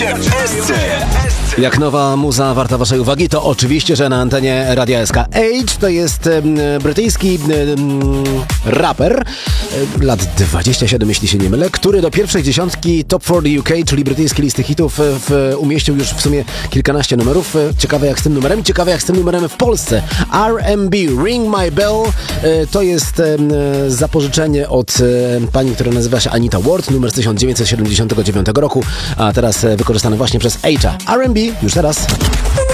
Jak nowa muza warta waszej uwagi, to oczywiście, że na antenie Radia SK. Age to jest brytyjski raper, lat 27, jeśli się nie mylę, który do pierwszej dziesiątki Top 40 UK, czyli brytyjskiej listy hitów, umieścił już w sumie kilkanaście numerów. Ciekawe jak z tym numerem, ciekawe jak z tym numerem w Polsce. R&B, Ring My Bell, to jest zapożyczenie od pani, która nazywa się Anita Ward, numer z 1979 roku, a teraz wykorzystany właśnie przez Age'a. R&B już teraz.